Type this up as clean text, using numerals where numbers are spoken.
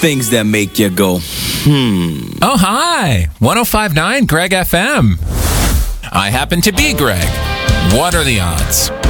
Things that make you go, Oh, hi. 105.9 Greg FM. I happen to be Greg. What are the odds?